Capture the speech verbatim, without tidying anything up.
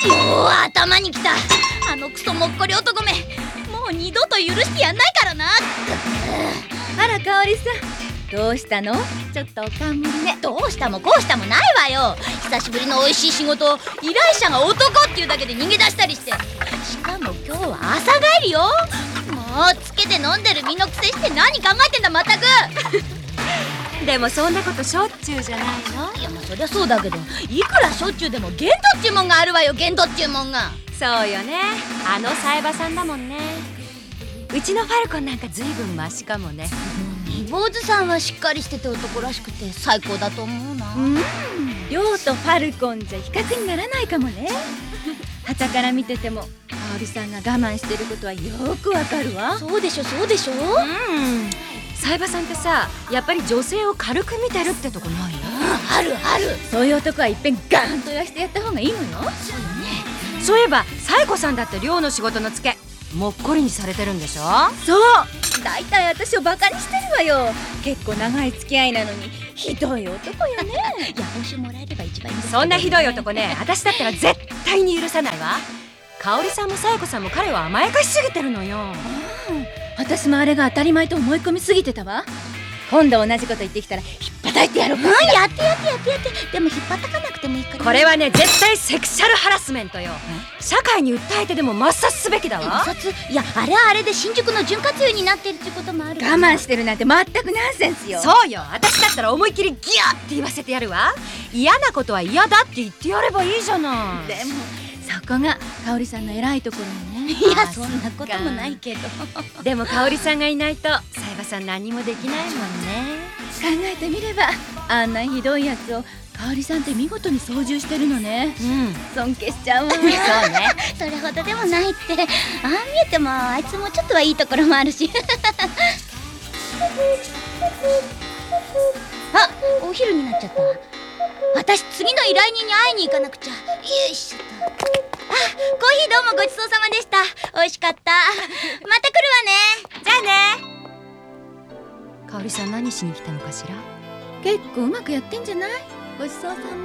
よー頭にきた。あのクソもっこり男め、もう二度と許してやんないからな。 あら香織さん、どうしたの？ちょっとおかんむりね。 どうしたもこうしたもないわよ。久しぶりの美味しい仕事を依頼者が男っていうだけで逃げ出したりして、しかも今日は朝帰りよ。もうつけて飲んでる身のくせして何考えてんだまったく。 でもそんなことしょっちゅうじゃないの？ いやまあそりゃそうだけど、いくらしょっちゅうでも限度っちゅうもんがあるわよ。限度っちゅうもんが。 そうよね、あのサイバさんだもんね。うちのファルコンなんかずいぶんマシかもね。 坊主さんはしっかりしてて男らしくて最高だと思うな。 うん、リョウとファルコンじゃ比較にならないかもね。傍から見てても香織さんが我慢してることはよくわかるわ。 そうでしょそうでしょ。うん、 サイバさんってさ、やっぱり女性を軽く見てるってとこない？ あるある。 そういう男はいっぺんガーンと言わしてやった方がいいのよ。 そうよね。 そういえばサイコさんだってリョウの仕事のツケもっこりにされてるんでしょ？そう、だいたい私をバカにしてるわよ。結構長い付き合いなのにひどい男よね。 いや報酬もらえれば一番いいんですけどね。 そんなひどい男ね、私だったら絶対に許さないわ。香織さんもサイコさんも彼を甘やかしすぎてるのよ。うん、私もあれが当たり前と思い込みすぎてたわ。今度同じこと言ってきたらひっぱたいてやろうか。 うん、やってやってやってやって。でも引っ張たかなくてもいいから。 これはね、絶対セクシャルハラスメントよ。社会に訴えてでも抹殺すべきだわ。 抹殺？いやあれはあれで新宿の潤滑油になってるってこともある。 我慢してるなんて全くナンセンスよ。そうよ、私だったら思いっきりギャーって言わせてやるわ。嫌なことは嫌だって言ってやればいいじゃない。でもそこが香織さんの偉いところよね。 いやそんなこともないけど。 でも香織さんがいないとサイバさん何もできないもんね。考えてみればあんなひどいやつを香織さんって見事に操縦してるのね。うん、尊敬しちゃうわ。そうね。 それほどでもないって。ああ見えてもあいつもちょっとはいいところもあるし。あ、お昼になっちゃった。私次の依頼人に会いに行かなくちゃ。よいしょっと。あ、コーヒーどうもごちそうさまでした。美味しかった。また来るわね。じゃあね。 香織さん何しに来たのかしら。結構うまくやってんじゃない？ごちそうさま。